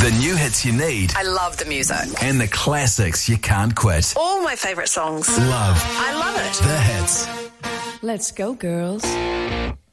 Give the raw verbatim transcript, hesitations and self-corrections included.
The new hits you need. I love the music. And the classics you can't quit. All my favourite songs. Love. I love it. The hits. Let's go, girls.